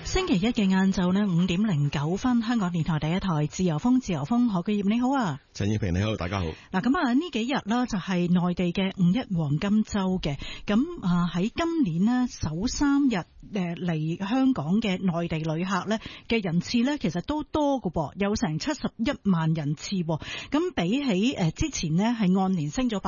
星期一嘅晏晝呢，5:09，香港電台第一台自由風，何巨業你好啊， 陳燕平你好，大家好。 嗱咁啊，呢幾日啦就係內地嘅五一黃金週嘅，咁啊喺今年呢首3日嚟香港嘅內地旅客呢嘅人次呢，其實都多㗎噃，有成71萬人次喎。咁比起之前呢係按年升咗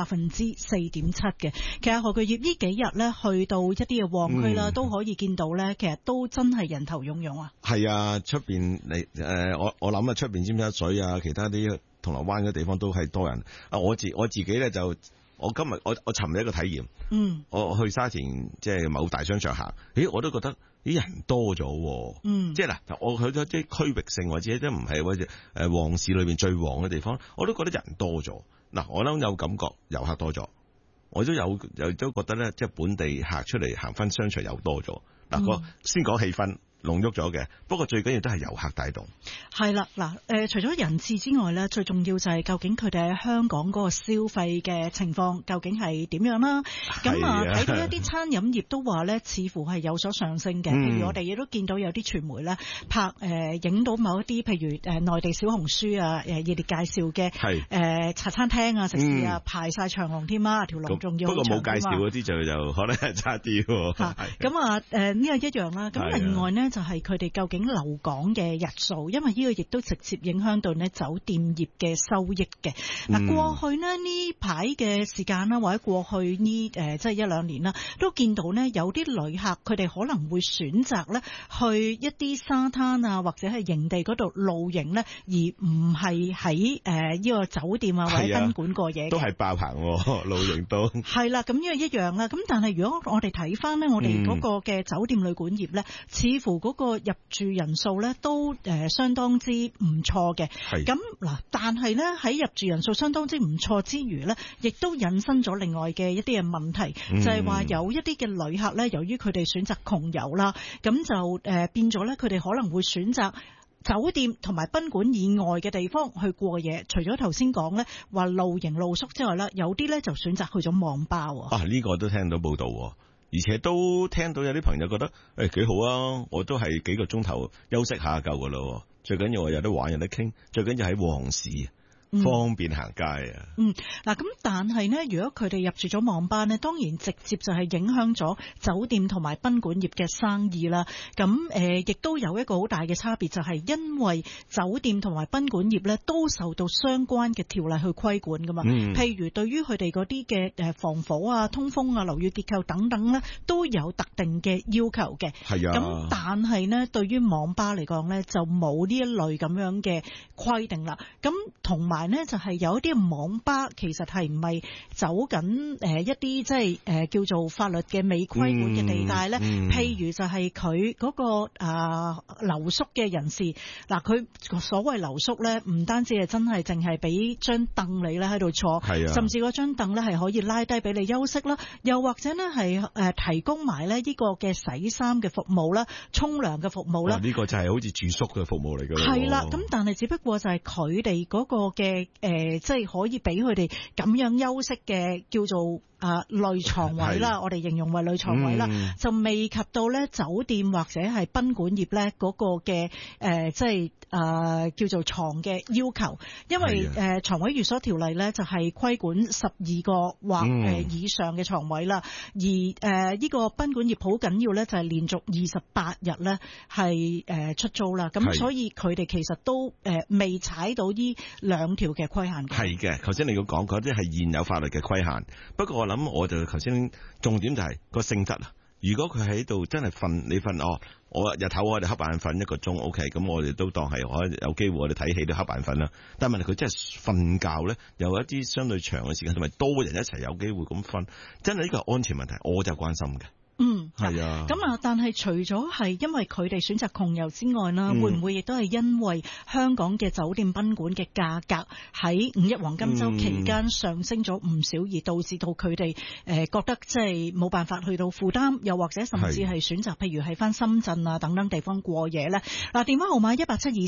4.7%嘅。其實何巨業呢幾日呢去到一啲嘅旺區啦，都可以見到呢，其實都真係人頭湧湧啊。 係啊，出邊你我諗啊，出邊尖沙咀啊，其他啲銅鑼灣嘅地方都係多人。啊，我自己咧就我今日我尋日一個體驗，我去沙田即係某大商場行，我都覺得啲人多咗，即係嗱，我去咗啲區域性或者都唔係或者旺市裏邊最旺嘅地方，我都覺得人多咗。嗱，我諗有感覺遊客多咗，我都有都覺得咧，即係本地客出嚟行翻商場又多咗。嗱，我先講氣氛。濃郁咗嘅，不過最緊要都係遊客帶動。 係啦，嗱，除咗人次之外咧，最重要就係究竟佢哋喺香港嗰個消費嘅情況究竟係點樣啦？咁啊，睇到一啲餐飲業都話咧，似乎係有所上升嘅。譬如我哋亦都見到有啲傳媒咧拍影到某一啲，譬如內地小紅書啊，熱烈介紹嘅茶餐廳啊、食肆啊，排晒長龍添啊，條龍仲要好長。不過冇介紹嗰啲就可能係差啲喎。 咁啊，呢個一樣啦。咁另外呢，就係佢哋究竟留港嘅日數，因為呢個亦都直接影響到呢酒店業嘅收益嘅。嗱，過去呢排嘅時間啦，或者過去呢即係1-2年啦，都見到呢有啲旅客佢哋可能會選擇呢去一啲沙灘啊，或者係營地嗰度露營呢，而唔係喺呢個酒店啊或者賓館過夜。 都係爆棚露營都係啦，咁呢個一樣啦。咁但係如果我哋睇翻呢，我哋嗰個嘅酒店旅館業呢，似乎嗰個入住人數咧都相當之唔錯嘅。咁嗱，但係咧喺入住人數相當之唔錯之餘咧，亦都引申咗另外嘅一啲嘅問題，就係話有一啲嘅旅客咧，由於佢哋選擇窮遊啦，咁就變咗咧，佢哋可能會選擇酒店同埋賓館以外嘅地方去過夜。除咗頭先講咧話露營露宿之外咧，有啲咧就選擇去咗網吧。 呢個都聽到報道。而且都聽到有啲朋友覺得幾好啊，我都係幾個鐘頭休息下夠噶啦，最緊要我有得玩有得傾，最緊要喺旺市方便行街啊。 嗱，咁但係呢，如果佢哋入住咗網吧呢，當然直接就係影響咗酒店同埋賓館業嘅生意啦。咁亦都有一個好大嘅差別，就係因為酒店同埋賓館業呢都受到相關嘅條例去規管噶嘛。譬如對於佢哋嗰啲嘅防火啊、通風啊、樓宇結構等等呢，都有特定嘅要求嘅。係啊。咁但係呢，對於網吧嚟講呢，就冇呢一類咁樣嘅規定啦。咁同埋呢，就係有一啲網吧其實係唔係走緊一啲即係叫做法律嘅未規管嘅地帶咧？譬如就係佢嗰個留宿嘅人士，嗱，佢所謂留宿咧，唔單止係真係淨係俾張凳你咧喺度坐，甚至嗰張凳咧係可以拉低俾你休息啦，又或者咧係提供埋咧呢個嘅洗衫嘅服務啦、沖涼嘅服務啦。呢個就係好似住宿嘅服務嚟㗎。係啦，咁但係只不過就係佢哋嗰個嘅即係可以俾佢哋咁樣休息嘅叫做類床位啦，我哋形容為類床位啦，就未及到咧酒店或者係賓館業咧嗰個嘅即係叫做床嘅要求，因為床位寓所條例咧就係規管12個或以上嘅床位啦，而呢個賓館業好緊要咧就係連續28日咧係出租啦，咁所以佢哋其實都未踩到呢2條嘅規限。 係嘅，頭先你要講嗰啲係現有法律嘅規限，不過我諗我就頭先重點就係個性質啊。如果佢喺度真係瞓，你瞓我日頭我哋瞌眼瞓1個鐘 OK， 咁我哋都當係可以有機會我哋睇戲都瞌眼瞓啦。但係問題佢真係瞓覺咧，有一啲相對長嘅時間，同埋多人一齊有機會咁瞓，真係呢個安全問題，我就關心嘅。係啊，咁啊，但係除咗係因為佢哋選擇窮遊之外啦，會唔會亦都係因為香港嘅酒店賓館嘅價格喺五一黃金週期間上升咗唔少，而導致到佢哋覺得即係冇辦法去到負擔，又或者甚至係選擇譬如係翻深圳啊等等地方過夜咧？嗱，電話號碼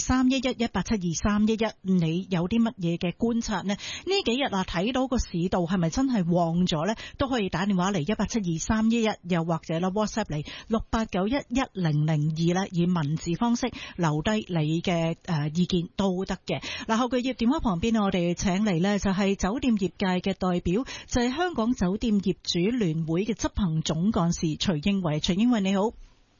1872311，1872311，你有啲乜嘢嘅觀察呢？呢幾日睇到個市道係咪真係旺咗咧？都可以打電話嚟1872311，又或者啦 WhatsApp 嚟68911002啦，以文字方式留低你嘅意見都得嘅。嗱，後句葉電話旁邊我哋請嚟呢就係酒店業界嘅代表，就係香港酒店業主聯會嘅執行總幹事徐英偉。徐英偉你好。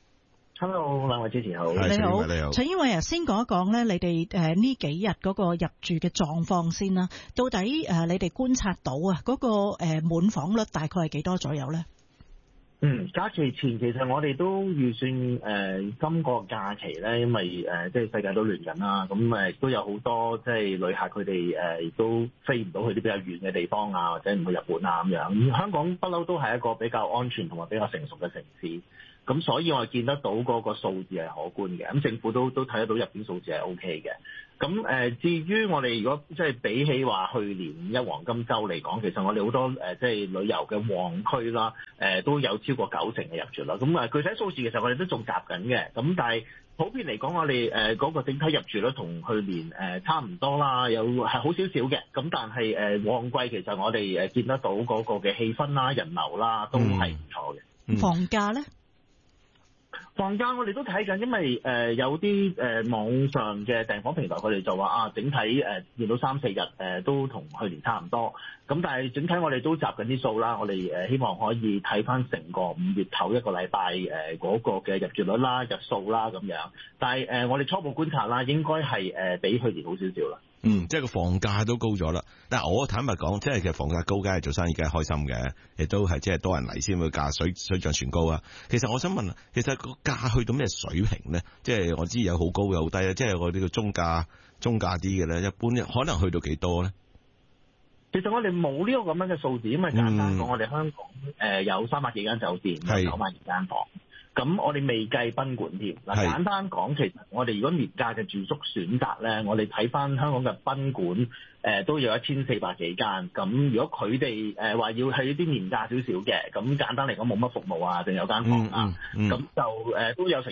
Hello， 兩位主持好。 你好，徐英偉啊，先講一講咧，你哋呢幾日嗰個入住嘅狀況先啦。到底你哋觀察到啊嗰個滿房率大概係幾多左右咧？ 假期前其實我哋都預算今個假期咧，因為即係世界都亂緊啦，咁都有好多即係旅客佢哋亦都飛唔到去啲比較遠嘅地方啊，或者唔去日本啊咁樣。香港不嬲都係一個比較安全同埋比較成熟嘅城市。咁所以我哋見得到嗰個數字係可觀嘅，咁政府都睇得到入邊數字係 OK 嘅。咁至於我哋如果即係比起話去年一黃金週嚟講，其實我哋好多即係旅遊嘅旺區啦，都有超過90%嘅入住啦。咁具體數字其實我哋都仲夾緊嘅，咁但係普遍嚟講，我哋嗰個整體入住率同去年差唔多啦，有係好少少嘅。咁但係旺季其實我哋見得到嗰個嘅氣氛啦、人流啦都係唔錯嘅。 房價咧？ 房價我哋都睇緊，因為有啲網上嘅訂房平台，佢哋就話整體見到3-4日都同去年差唔多。咁但係整體我哋都集緊啲數啦，我哋希望可以睇翻成個5月頭一個禮拜嗰個嘅入住率啦、日數啦咁樣。但係我哋初步觀察啦，應該係比去年好少少啦。 即係個房價都高咗啦。但係我坦白講，即係其實房價高，梗係做生意梗係開心嘅，亦都係即係多人嚟先會價水漲船高啊。其實我想問啊，其實個價去到咩水平咧？即係我知有好高有好低啊。即係我呢個中價啲嘅咧，一般可能去到幾多咧？ 其實我哋冇呢個咁樣嘅數字，因為簡單講，我哋香港有300幾間酒店，有9萬2間房。咁我哋未計賓館添。嗱，簡單講，其實我哋如果廉價嘅住宿選擇咧，我哋睇翻香港嘅賓館，都有1400幾間。咁如果佢哋話要係一啲廉價少少嘅，咁簡單嚟講冇乜服務啊，定有間房啊，咁就都有成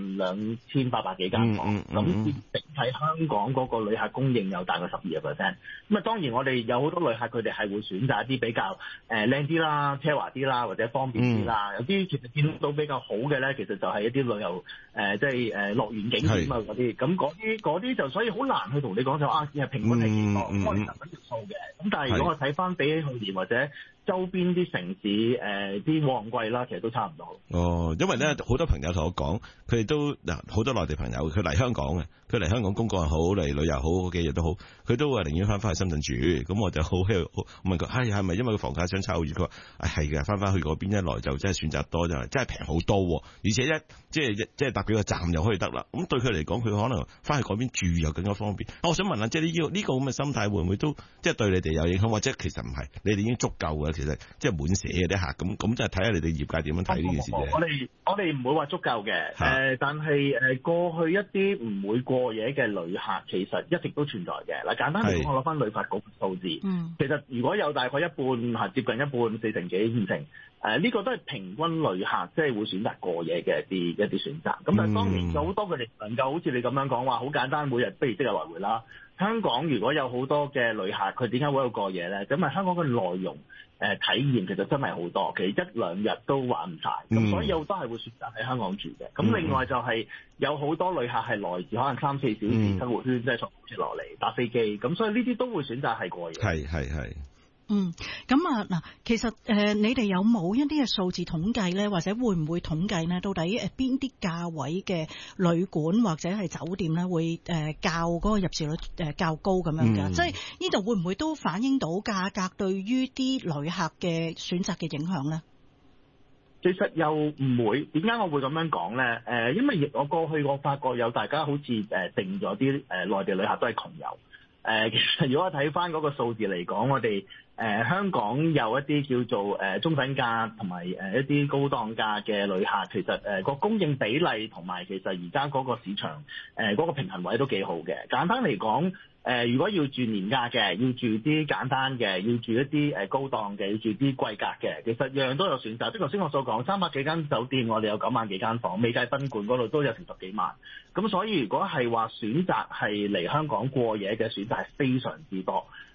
12800幾間房。咁整體香港嗰個旅客供應有大概12%。咁啊，當然我哋有好多旅客佢哋係會選擇一啲比較靚啲啦、奢華啲啦，或者方便啲啦。有啲其實見到比較好嘅咧，其實就係一啲旅遊即係樂園景點啊嗰啲。咁嗰啲就所以好難去同你講就係平均係幾多。我哋實揾條數嘅，咁但係如果我睇翻比起去年或者周邊啲城市啲旺季啦，其實都差唔多。 因為咧好多朋友同我講，佢哋都好多內地朋友，佢嚟香港嘅，佢嚟香港工作又好，嚟旅遊好嗰幾日都好，佢都話寧願翻去深圳住。咁我就好問佢，係咪因為個房價相差好遠？佢話係嘅，翻去嗰邊一來就真係選擇多，就真係平好多，而且即係搭幾個站又可以得啦。咁對佢嚟講，佢可能翻去嗰邊住又更加方便。我想問下，即係呢個咁嘅心態會唔會都即係對你哋有影響，或者其實唔係，你哋已經足夠嘅，其實即係滿瀉嘅啲客，咁即係睇下你哋業界點樣睇呢件事啫。 我哋唔會話足夠嘅，但係過去一啲唔會過夜嘅旅客，其實一直都存在嘅。嗱，簡單嚟講，我攞翻旅發局嘅數字，其實如果有大概一半接近一半4成幾5成，呢個都係平均旅客即係會選擇過夜嘅一啲選擇。咁但係當然有好多佢哋能夠好似你咁樣講話，好簡單，每日不如即日來回啦。香港如果有好多嘅旅客，佢點解會有過夜咧？咁啊，香港嘅內容體驗其實真係好多，其實1-2日都玩唔晒。咁所以有好多係會選擇喺香港住嘅。咁另外就係有好多旅客係來自可能3-4小時生活圈，即係坐火車落嚟搭飛機。咁所以呢啲都會選擇係過夜。 係。 咁啊嗱，其實你哋有冇一啲嘅數字統計咧，或者會唔會統計呢？到底邊啲價位嘅旅館或者係酒店咧，會較嗰個入住率較高咁樣㗎？即係呢度會唔會都反映到價格對於啲旅客嘅選擇嘅影響咧？ 其實又唔會。點解我會咁樣講咧？因為我過去我發覺有大家好似定咗啲內地旅客都係窮遊。其實如果我睇翻嗰個數字嚟講，我哋香港有一啲叫做中等價同埋一啲高檔價嘅旅客，其實個供應比例同埋其實而家嗰個市場嗰個平衡位都幾好嘅。簡單嚟講，如果要住廉價嘅，要住啲簡單嘅，要住一啲高檔嘅，要住啲貴格嘅，其實樣樣都有選擇。即係頭先我所講，300幾間酒店，我哋有9萬幾間房，未計賓館嗰度都有成10幾萬。咁所以如果係話選擇係嚟香港過夜嘅選擇係非常之多。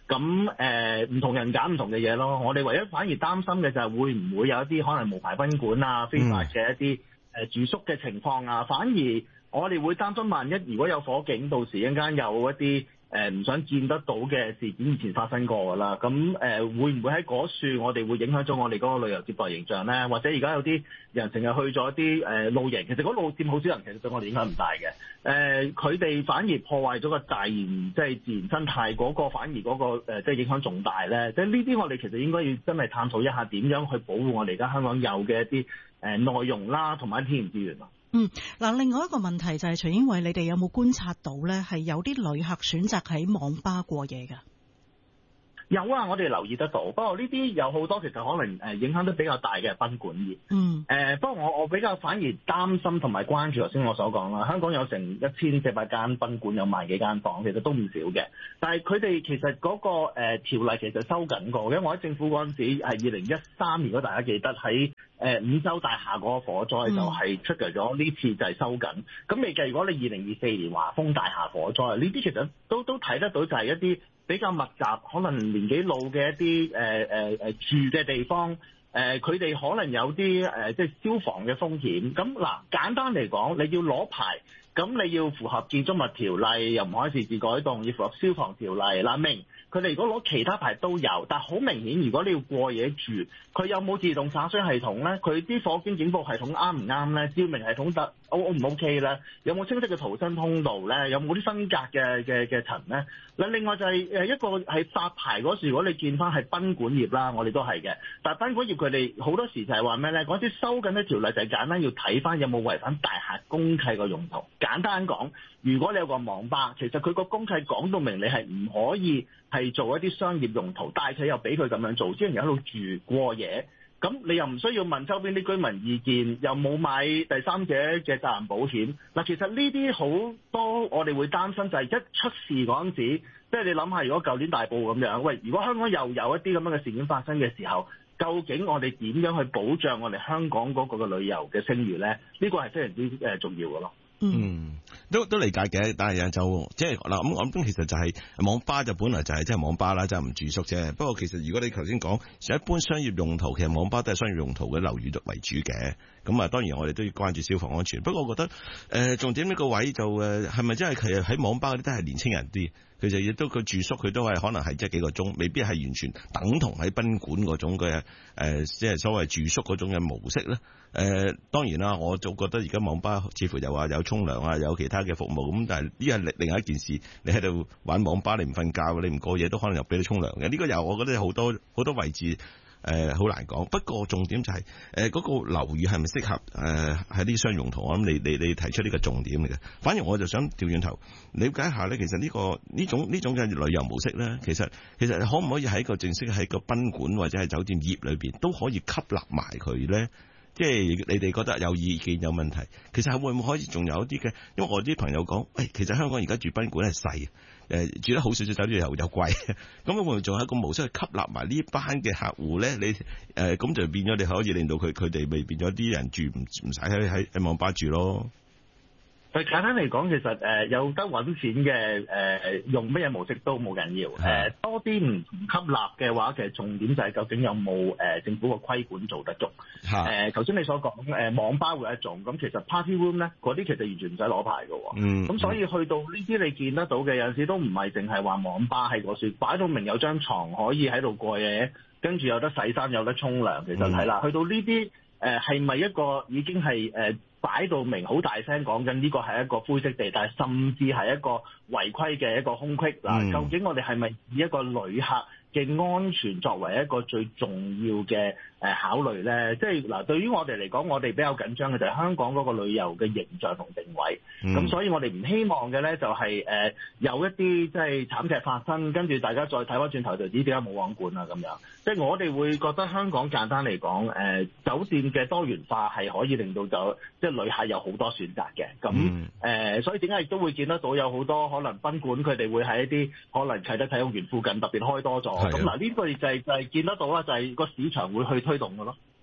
咁唔同人揀唔同嘅嘢咯。我哋唯一反而擔心嘅就係會唔會有一啲可能無牌賓館啊、非法嘅一啲住宿嘅情況啊。反而我哋會擔心，萬一如果有火警，到時一陣間有一啲唔想見得到嘅事件以前發生過㗎啦，咁會唔會喺嗰處我哋會影響咗我哋嗰個旅遊接待形象咧？或者而家有啲人成日去咗啲露營，其實嗰路線好少人，其實對我哋影響唔大嘅。佢哋反而破壞咗個大自然生態嗰個，反而嗰個即係影響重大咧。即係呢啲我哋其實應該要真係探討一下點樣去保護我哋而家香港有嘅一啲內容啦，同埋天然資源咯。 嗱，另外一個問題就係徐英偉，你哋有冇觀察到咧，係有啲旅客選擇喺網吧過夜㗎？ 有啊，我哋留意得到。不過呢啲有好多其實可能影響得比較大嘅賓館業。不過我比較反而擔心同埋關注頭先我所講啦，香港有成1400間賓館，有萬幾間房，其實都唔少嘅。但係佢哋其實嗰個條例其實收緊過，因為我喺政府嗰陣時係2013年，如果大家記得喺五洲大廈嗰個火災就係出嚟咗，呢次就係收緊。咁未計如果你2024年華豐大廈火災，呢啲其實都睇得到，就係一啲比較密集，可能年紀老嘅一啲住嘅地方，佢哋可能有啲即係消防嘅風險。咁嗱，簡單嚟講，你要攞牌，咁你要符合建築物條例，又唔可以擅自改動，要符合消防條例。嗱，明佢哋如果攞其他牌都有，但好明顯，如果你要過夜住，佢有冇自動灑水系統咧？佢啲火警警報系統啱唔啱咧？照明系統得 O 唔 OK 咧？有冇清晰嘅逃生通道咧？有冇啲分隔嘅層咧？嗱，另外就係一個係發牌嗰時，如果你見翻係賓館業啦，我哋都係嘅。但係賓館業佢哋好多時就係話咩咧？嗰啲收緊嘅條例就係簡單要睇翻有冇違反大廈公契個用途。簡單講，如果你有個網吧，其實佢個公契講到明，你係唔可以係做一啲商業用途，但係佢又俾佢咁樣做，啲人又喺度住過夜，咁你又唔需要問周邊啲居民意見，又冇買第三者嘅責任保險。嗱，其實呢啲好多我哋會擔心，就係一出事嗰陣時，即係你諗下，如果舊年大埔咁樣，喂，如果香港又有一啲咁樣嘅事件發生嘅時候，究竟我哋點樣去保障我哋香港嗰個嘅旅遊嘅聲譽咧？呢個係非常之重要嘅咯。 都理解嘅，但係就即係嗱咁其實就係網吧就本來就係即係網吧啦，即係唔住宿啫。不過其實如果你頭先講一般商業用途，其實網吧都係商業用途嘅樓宇為主嘅。咁啊，當然我哋都要關注消防安全。不過我覺得重點呢個位就係咪真係其實喺網吧嗰啲都係年青人啲？佢就亦都佢住宿佢都係可能係即係幾個鐘，未必係完全等同喺賓館嗰種嘅即係所謂住宿嗰種嘅模式咧。當然啦，我就覺得而家網吧似乎又話有沖涼啊，有其他嘅服務咁，但係呢係另外一件事。你喺度玩網吧，你唔瞓覺，你唔過夜都可能又俾你沖涼嘅。呢個又我覺得好多位置。好難講，不過重點就係嗰個樓宇係咪適合喺啲商業用途？我諗你提出呢個重點嚟嘅。反而我就想調轉頭了解一下咧，其實呢種嘅旅遊模式咧，其實可唔可以喺個正式喺個賓館或者係酒店業裏邊都可以吸納埋佢咧？即係你哋覺得有意見有問題，其實會唔會可以仲有一啲嘅？因為我啲朋友講，其實香港而家住賓館係細。住得好少少，酒店又貴，咁會唔會仲有一個模式去吸納埋呢班嘅客戶咧？你咁就變咗，你可以令到佢哋咪變咗啲人住唔使喺網吧住咯。 簡單嚟講，其實有得揾錢嘅用乜嘢模式都冇緊要。多啲唔吸納嘅話，其實重點就係究竟有冇政府個規管做得足。頭先你所講網吧會一種，咁其實 party room 咧嗰啲其實完全唔使攞牌嘅喎。咁所以去到呢啲你見得到嘅，有陣時都唔係淨係話網吧係嗰處擺到明有張床可以喺度過夜，跟住有得洗衫有得沖涼。其實係啦，去到呢啲係咪一個已經係擺到明好大聲講緊呢個係一個灰色地帶，甚至係一個違規嘅一個空隙嗱？究竟我哋係咪以一個旅客嘅安全作為一個最重要嘅考慮咧？即係嗱，對於我哋嚟講，我哋比較緊張嘅就係香港嗰個旅遊嘅形象同定位。咁所以我哋唔希望嘅咧就係有一啲即係慘劇發生，跟住大家再睇翻轉頭就知點解冇網管啊咁樣。即係我哋會覺得香港簡單嚟講，酒店嘅多元化係可以令到即係旅客有好多選擇嘅。咁所以點解亦都會見得到有好多可能賓館佢哋會喺一啲可能啟德體育園附近特別開多咗。咁嗱呢個就係見得到啦，就係個市場會去推動嘅咯。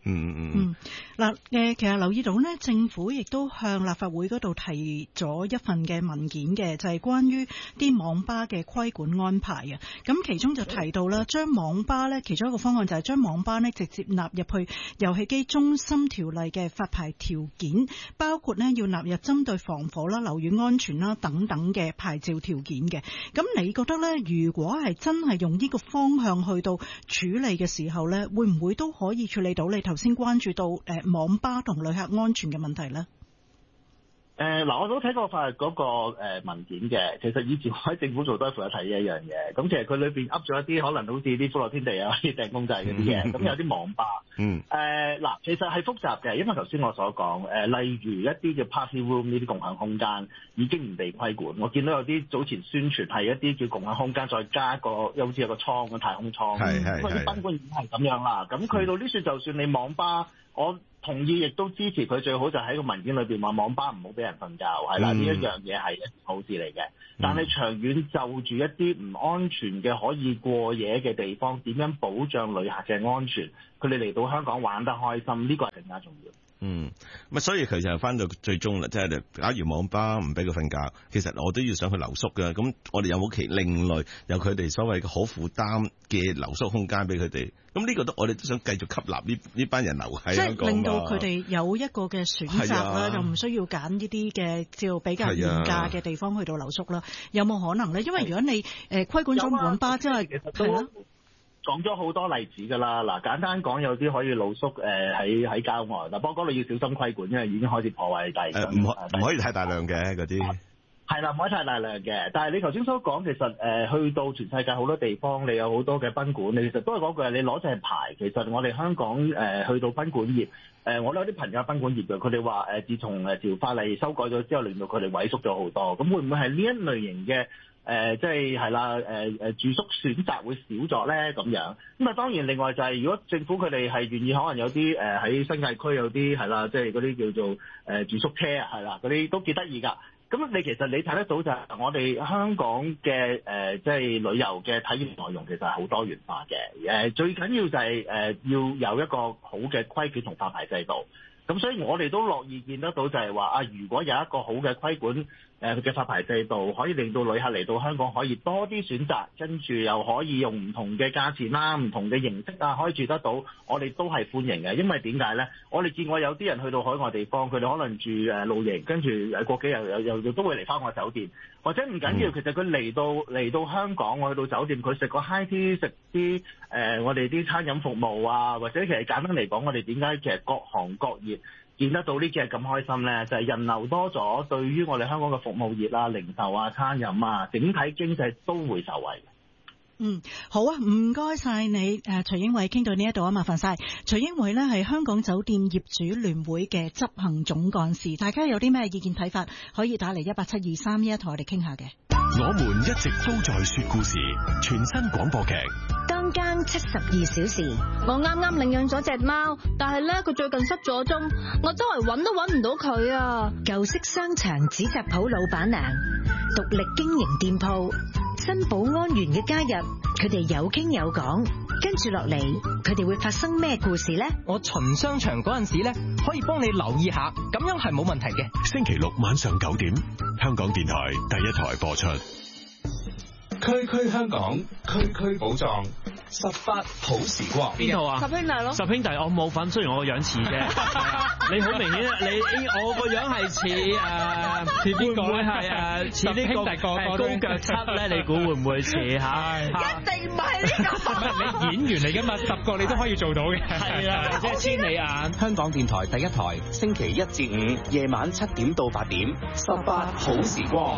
嗱，其實留意到呢，政府亦都向立法會嗰度提咗一份嘅文件嘅，就係關於啲網吧嘅規管安排啊。咁其中就提到啦，將網吧呢，其中一個方案就係將網吧呢直接納入去遊戲機中心條例嘅發牌條件，包括呢要納入針對防火啦、樓宇安全啦等等嘅牌照條件嘅。咁你覺得呢，如果係真係用呢個方向去到處理嘅時候呢，會唔會都可以處理到你頭先關注到網吧同旅客安全嘅問題咧？ 嗱，我都睇過法律嗰個文件嘅。其實以前我喺政府做都係負責睇一樣嘢。咁其實佢裏邊噏咗一啲可能好似啲歡樂天地啊、啲掟公仔嗰啲嘢。咁有啲網吧。嗱，其實係複雜嘅，因為頭先我所講例如一啲嘅 party room 呢啲共享空間已經唔被規管。我見到有啲早前宣傳係一啲叫共享空間，再加個好似有個倉嘅太空艙。咁嗰啲賓館已經係咁樣啦。咁去到呢處，就算你網吧，我同意亦都支持佢，最好就喺個文件裏邊話網吧唔好俾人瞓覺，係啦，呢一樣嘢係好事嚟嘅。但係長遠就住一啲唔安全嘅可以過夜嘅地方，點樣保障旅客嘅安全？佢哋嚟到香港玩得開心，呢個係更加重要。 咁所以其實翻到最終啦，即係假如網吧唔俾佢瞓覺，其實我都要想去留宿㗎。咁我哋有冇其另類有佢哋所謂嘅可負擔嘅留宿空間俾佢哋？咁呢個我哋都想繼續吸納呢班人留喺香港， 即係令到佢哋有一個嘅選擇啦，就唔需要揀呢啲嘅照比較廉價嘅地方去到留宿啦。有冇可能咧？因為如果你規管咗網吧，即係係咯。 講咗好多例子㗎啦，嗱，簡單講有啲可以露宿喺郊外，嗱，不過嗰度要小心規管，因為已經開始破壞地。 唔可以太大量嘅嗰啲。 係啦，唔可以太大量嘅。但係你頭先所講，其實去到全世界好多地方，你有好多嘅賓館，你其實都係嗰句，你攞隻牌。其實我哋香港去到賓館業，我都有啲朋友賓館業嘅，佢哋話自從條法例修改咗之後，令到佢哋萎縮咗好多。咁會唔會係呢一類型嘅？即係啦，住宿選擇會少咗咧咁樣。咁啊，當然另外就係如果政府佢哋係願意，可能有啲喺新界區有啲係啦，即係嗰啲叫做住宿車啊，係啦，嗰啲都幾得意㗎。咁你其實你睇得到就係我哋香港嘅即係旅遊嘅體驗內容其實係好多元化嘅。最緊要就係要有一個好嘅規矩同發牌制度。咁所以我哋都樂意見得到就係話如果有一個好嘅規管嘅發牌制度，可以令到旅客嚟到香港可以多啲選擇，跟住又可以用唔同嘅價錢啦、唔同嘅形式可以住得到，我哋都係歡迎嘅。因為點解咧？我哋見過有啲人去到海外地方，佢哋可能住露營，跟住過幾日又都會嚟翻我酒店，或者唔緊要，其實佢嚟到香港，我去到酒店，佢食個 high tea，食啲我哋啲餐飲服務啊，或者其實簡單嚟講，我哋點解其實各行各業見得到呢幾日咁開心咧？就係人流多咗，對於我哋香港嘅服務業啊、零售啊、餐飲啊，整體經濟都會受惠。 好啊，唔該晒你徐英偉，傾到呢一度啊，麻煩晒。徐英偉呢係香港酒店業主聯會嘅執行總幹事，大家有啲咩意見睇法，可以打嚟1872311同我哋傾下嘅。 我們一直都在說故事，全新廣播劇。 當間72小時，我啱啱領養咗隻貓，但係咧佢最近失咗蹤，我周圍揾都揾唔到佢啊！ 舊式商場紙紮鋪老闆娘，獨立經營店鋪，新保安員嘅加入，佢哋有傾有講，跟住落嚟，佢哋會發生咩故事呢？ 我巡商場嗰陣時咧，可以幫你留意下，咁樣係冇問題嘅。 星期六晚上9點，香港電台第一台播出。 區區香港，區區寶藏，18好時光。 邊套啊？十兄弟咯。十兄弟我冇份，雖然我個樣似啫。你好明顯，我個樣係似似邊個咧？係似呢個高腳七咧？你估會唔會似嚇？ 一定唔係呢個。 你演員嚟㗎嘛，10個你都可以做到嘅。 係啊，即係千里眼。 香港電台第一台，星期1至5夜晚7點到8點，18好時光。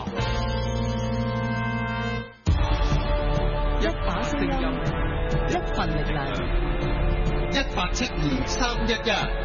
一把聲音，一份力量，1872-311。